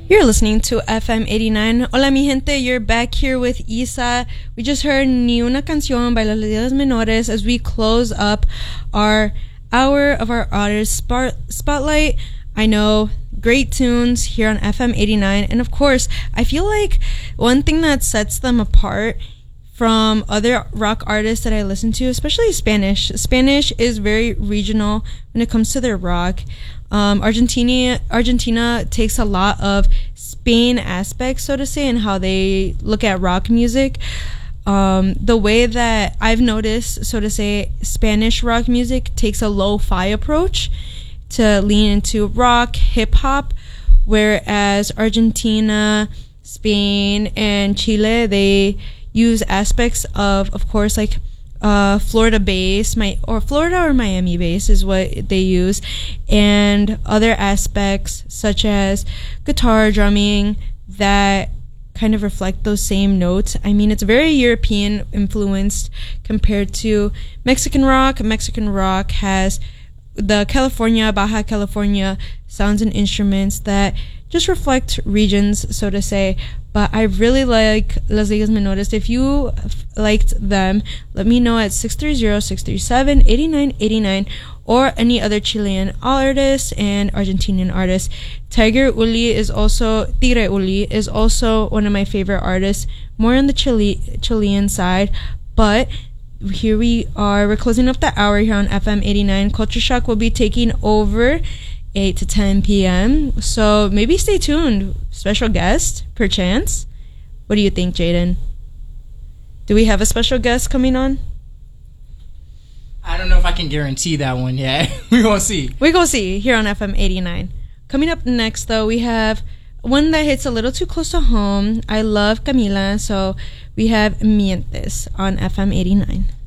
You're listening to FM 89. Hola mi gente, you're back here with Isa. We just heard Ni Una Canción by Las Ligas Menores as we close up our hour of our artist spotlight. I know, great tunes here on FM 89. And of course, I feel like one thing that sets them apart from other rock artists that I listen to, especially Spanish. Spanish is very regional when it comes to their rock. Argentina takes a lot of Spain aspects, so to say, in how they look at rock music. The way that I've noticed, so to say, Spanish rock music takes a lo-fi approach to lean into rock, hip-hop, whereas Argentina, Spain, and Chile, they use aspects of course, like Florida bass, Florida or Miami bass is what they use, and other aspects such as guitar drumming that kind of reflect those same notes. I mean, it's very European influenced compared to Mexican rock. Mexican rock has the Baja California sounds and instruments that just reflect regions, so to say. But I really like Las Ligas Menores. If you liked them, let me know at 630-637-8989 or any other Chilean artists and Argentinian artists. Tigre Uli is also one of my favorite artists, more on the Chilean side. But here we're closing up the hour here on FM 89. Culture Shock will be taking over 8 to 10 p.m. So maybe stay tuned. Special guest, perchance. What do you think, Jaden? Do we have a special guest coming on? I don't know if I can guarantee that one yet. We're going to see. We're going to see here on FM 89. Coming up next, though, we have one that hits a little too close to home. I love Camila, so we have Mientes on FM 89.